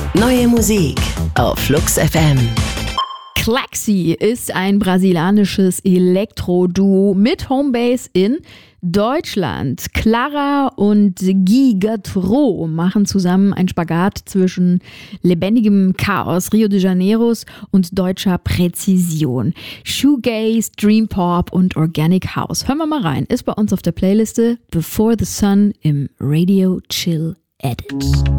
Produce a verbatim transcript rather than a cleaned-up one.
Neue Musik auf Flux F M. Klaxi ist ein brasilianisches Elektro-Duo mit Homebase in Deutschland. Clara und Giga Tro machen zusammen einen Spagat zwischen lebendigem Chaos Rio de Janeiros und deutscher Präzision. Shoegaze, Dream Pop und Organic House. Hören wir mal rein. Ist bei uns auf der Playliste Before the Sun im Radio Chill Edit.